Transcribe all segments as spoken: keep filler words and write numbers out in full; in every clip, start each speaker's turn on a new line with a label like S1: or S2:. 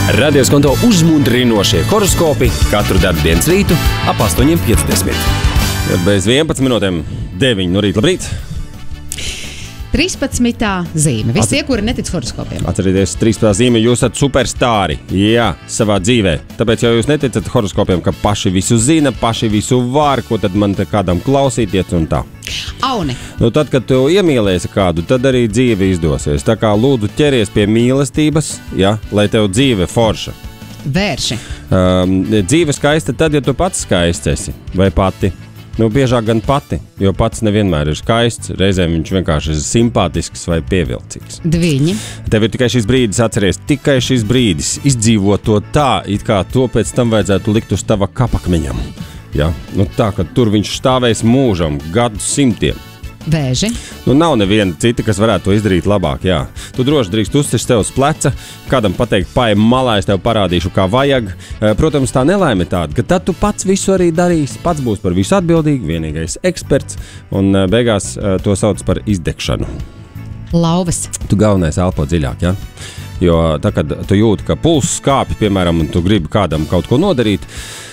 S1: Radio Skonto uzmundrinošie horoskopi katru darbdienas rītu ap astoņi piecdesmit. Bez vienpadsmit minūtēm deviņi no rīta. Labrīt!
S2: trīspadsmitā zīme. Visi tie, kuri netic horoskopiem.
S1: Atcerieties, trīspadsmitā zīme, jūs esat superstāri. Jā, savā dzīvē. Tāpēc, ja jūs neticat horoskopiem, ka paši visu zina, paši visu var, ko tad man te kādam klausīties un tā.
S2: Auni.
S1: Nu, tad, kad tu iemīlēsi kādu, tad arī dzīve izdosies. Tā kā lūdzu ķeries pie mīlestības, ja, lai tev dzīve forša.
S2: Vērši.
S1: Um, dzīve skaista tad, ja tu pats skaists esi, vai pati. Nu, biežāk gan pati, jo pats nevienmēr ir skaists, reizēm viņš vienkārši ir simpātisks vai pievilcīgs.
S2: Dviņi.
S1: Tev ir tikai šis brīdis, atceries, tikai šis brīdis, izdzīvo to tā, it kā to pēc tam vajadzētu likt uz tava kapakmeņam. Ja? Nu, tā, ka tur viņš stāvēs mūžam, gadu simtiem.
S2: Vēži.
S1: Nu, nav neviena cita, kas varētu to izdarīt labāk, jā. Tu droši drīkst uzsist tev uz pleca, kādam pateikt, paiem malā, es tev parādīšu, kā vajag. Protams, tā nelaime tāda, ka tad tu pats visu arī darīsi, pats būs par visu atbildīgi, vienīgais eksperts, un beigās to sauc par izdegšanu.
S2: Lauvas.
S1: Tu galvenais elpo dziļāk, jā. Jo tā, kad tu jūti, ka pulss skāpj, piemēram, un tu gribi kādam kaut ko nodarīt,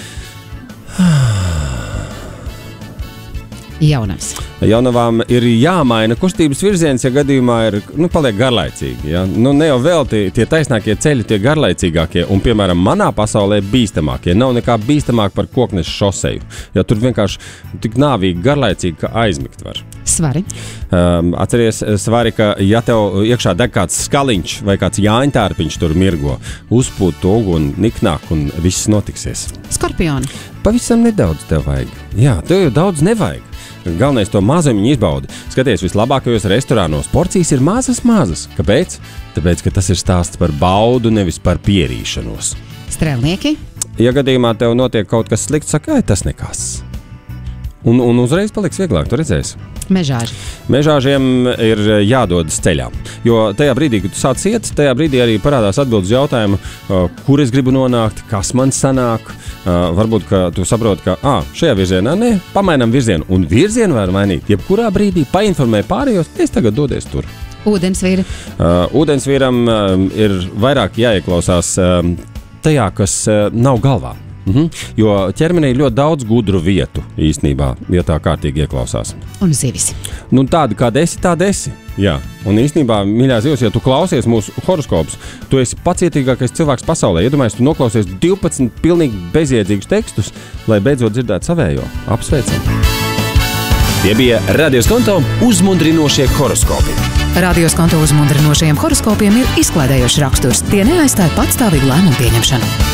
S2: Jaunavs.
S1: Jaunavām ir jāmaina kustības virziens, ja gadījumā ir, nu, paliek garlaicīgi. Ja? Nu, ne jau vēl tie, tie taisnākie ceļi, tie garlaicīgākie, un, piemēram, manā pasaulē bīstamākie. Nav nekā bīstamāk par Kokneša šoseju, jo tur vienkārši tik nāvīgi garlaicīgi, ka aizmigt var.
S2: Svari.
S1: Um, atceries, svari, ka ja tev iekšā deg kāds skaliņš vai kāds jāņtārpiņš tur mirgo, uzpūt to uguni, niknāk un viss notiksies.
S2: Skorpioni.
S1: Pavisam nedaudz tev vajag. Jā, tev jau daudz nevajag. Galvenais to mazumiņu izbaudi. Skaties, vislabākajos restorānos porcijas ir mazas, mazas. Kāpēc? Tāpēc, ka tas ir stāsts par baudu, nevis par pierīšanos.
S2: Strēlnieki.
S1: Ja gadījumā tev notiek kaut kas slikts, saka, ai, tas nekas. Un, un uzreiz paliks vieglāk, tu redzēsi.
S2: Mežāži.
S1: Mežāžiem ir jādodas ceļā, jo tajā brīdī, kad tu sāc iet, tajā brīdī arī parādās atbildes uz jautājumu, kur es gribu nonākt, kas man sanāk. Varbūt, ka tu saproti, ka ā, šajā virzienā ne, pamainam virzienu, un virzienu var mainīt. Jebkurā brīdī painformē pārējos, es tagad dodies tur.
S2: Ūdensvīri.
S1: Uh, ūdensvīram uh, ir vairāk jāieklausās uh, tajā, kas uh, nav galvā. Mhm. Jo ķermenī ir ļoti daudz gudru vietu īstenībā, ja tā kārtīgi ieklausās.
S2: Un zivis.
S1: Nu, tāda, kāda esi, tāda esi. Jā. Un īstenībā, mīļā zivs, ja tu klausies mūsu horoskopus, tu esi pacietīgākais cilvēks pasaulē. Iedomājies, tu noklausies divpadsmit pilnīgi bezjēdzīgus tekstus, lai beidzot dzirdētu savējo. Apsveicam!
S3: Tie bija Radio Skonto uzmundrinošie horoskopi.
S4: Radio Skonto uzmundrinošajiem horoskopiem ir izklaidējošs raksturs. Tie neaizstāja patstāvīgu lēmumu pieņemšanu.